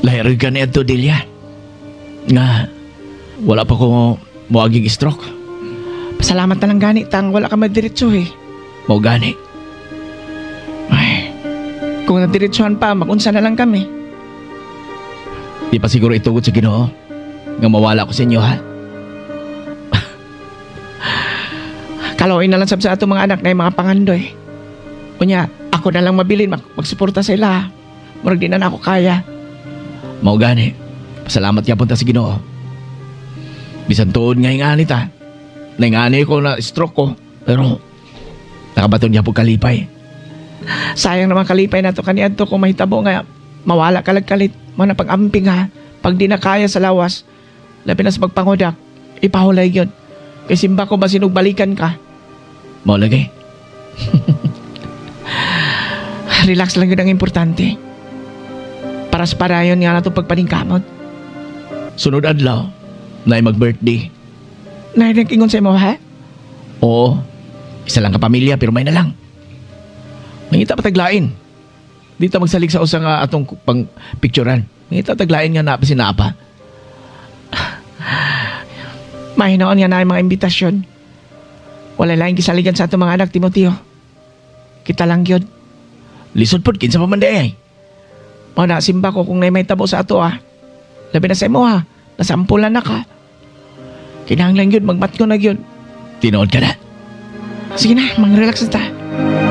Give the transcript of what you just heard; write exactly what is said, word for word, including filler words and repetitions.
lahir ka ni Adto Delia. Nga, wala pa ko moaging stroke. Pasalamat na lang gani tang wala ka madiretso eh. Mao gani. Ay, kung nadiretsohan pa, magunsa na lang kami. Di pa siguro itugod sa Ginoo nga mawala ko sa inyo, ha? Kaloy na lang sab sa ato mga anak na yung mga pangandoy. Kunya, ako na lang mabilin mag magsuporta sa ila. Murag di na na ako kaya. Mao gani. Pasalamat ya punta sa Ginoo. Bisan tuod nga ingani ta. Naingani ko na stroke ko, pero nakabaton niya po kalipay. Sayang naman kalipay na to kaniadto kung mahitabo nga mawala kalagkalit. Mga pag-amping ha. Pag di na kaya sa lawas, labi na sa pagpangodak, ipahulay yun. Kay simba ko ba sinugbalikan ka? Mao lagi. Relax lang yun ang importante. Para sa parayon nga na itong pagpaningkamot. Sunod adlaw, na mag-birthday. Narinig ingon sa mo ha? Oo, isa lang ka pamilya pero may na lang. Mangita pa taglain. Dito magsalig sa usa nga atong pang picturean. Mangita taglain nga na pa sinapa. Mahinoon nga na ang mga imbitasyon. Wala lang kisaligan sa atong mga anak, Timoteo. Kita lang yun. Lisod pod kinsa pa man di ay. O na, simba ko kung may tabo sa ato ah. Labi na sa mo ha. Nasampulan na ka. Kinahanglan yun, magmat ko na yun. Tinood ka na. Sige na, mang-relax na ta.